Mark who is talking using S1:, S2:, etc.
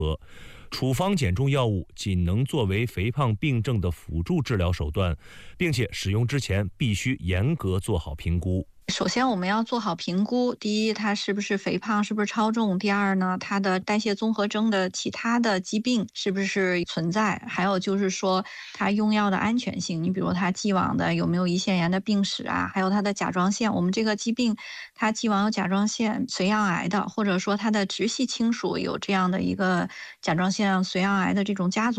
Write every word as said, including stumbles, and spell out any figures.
S1: 处方减重药物仅能作为肥胖病症的辅助治疗手段，并且使用之前必须严格做好评估。
S2: 首先我们要做好评估，第一，它是不是肥胖，是不是超重；第二呢，它的代谢综合征的其他的疾病是不是存在，还有就是说它用药的安全性，你比如它既往的有没有胰腺炎的病史啊，还有它的甲状腺，我们这个疾病它既往有甲状腺髓样癌的，或者说它的直系亲属有这样的一个甲状腺髓样癌的这种家族